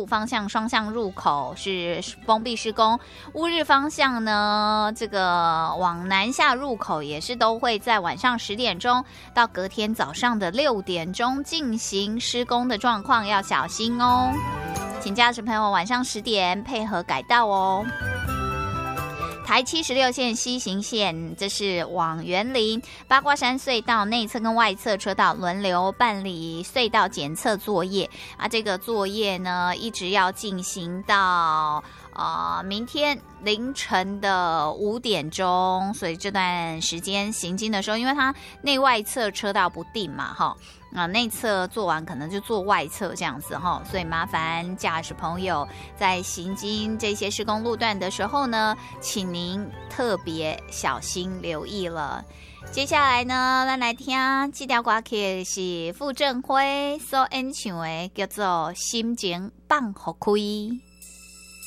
路方向双向入口是封闭施工，乌日方向呢，这个往南下入口也是都会在晚上10点钟到隔天早上的6点钟进行施工的状况，要小心哦。请驾驶朋友晚上10点配合改道哦。台76线西行线，这是往员林八卦山隧道内侧跟外侧车道轮流办理隧道检测作业啊，这个作业呢一直要进行到明天凌晨的5点钟，所以这段时间行经的时候，因为它内外侧车道不定嘛，哈。内侧做完可能就做外侧这样子哈，所以麻烦驾驶朋友在行经这些施工路段的时候呢，请您特别小心留意了。接下来呢，咱来听这条歌曲是傅政辉所演唱的，叫做《心情放予开》。